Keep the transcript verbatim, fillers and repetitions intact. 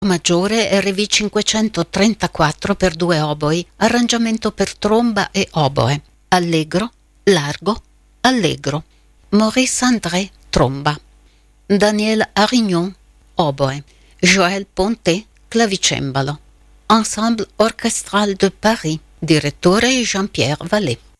maggiore R V cinquecentotrentaquattro per due oboi, arrangiamento per tromba e oboe. Allegro, largo, allegro. Maurice André, tromba. Daniel Arignon, oboe. Joël Pontet, clavicembalo. Ensemble orchestral de Paris, direttore Jean-Pierre Vallée.